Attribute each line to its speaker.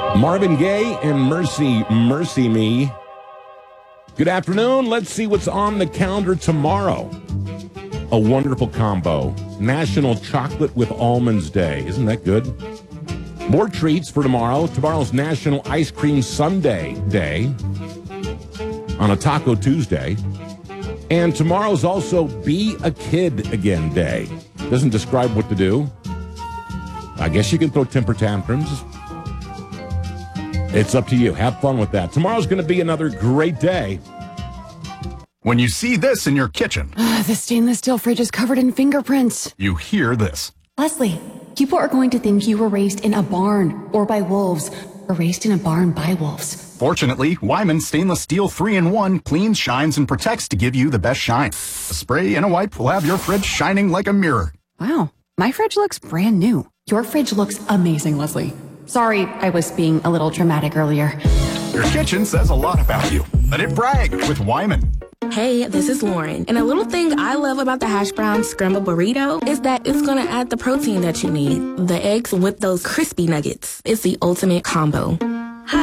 Speaker 1: Marvin Gaye and Mercy, Mercy Me. Good afternoon. Let's see what's on the calendar tomorrow. A wonderful combo. National Chocolate with Almonds Day. Isn't that good? More treats for tomorrow. Tomorrow's National Ice Cream Sundae Day on a Taco Tuesday. And tomorrow's also Be a Kid Again Day. Doesn't describe what to do. I guess you can throw temper tantrums. It's up to you. Have fun with that. Tomorrow's going to be another great day.
Speaker 2: When you see this in your kitchen,
Speaker 3: The stainless steel fridge is covered in fingerprints.
Speaker 2: you hear this.
Speaker 3: Leslie, people are going to think you were raised in a barn or by wolves or raised in a barn by wolves.
Speaker 2: Fortunately, Wyman Stainless Steel 3-in-1 cleans, shines, and protects to give you the best shine. A spray and a wipe will have your fridge shining like a mirror.
Speaker 3: Wow, my fridge looks brand new. Your fridge looks amazing, Leslie. Sorry, I was being a little dramatic earlier.
Speaker 2: Your kitchen says a lot about you. Let it brag with Wyman.
Speaker 4: Hey, this is Lauren. And a little thing I love about the hash brown scramble burrito is that it's going to add the protein that you need. The eggs with those crispy nuggets. It's the ultimate combo.